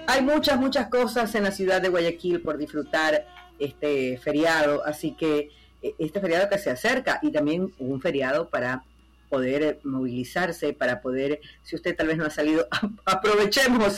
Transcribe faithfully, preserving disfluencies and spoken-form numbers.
Hay muchas, muchas cosas en la ciudad de Guayaquil por disfrutar este feriado, así que este feriado que se acerca y también un feriado para poder movilizarse, para poder, si usted tal vez no ha salido, aprovechemos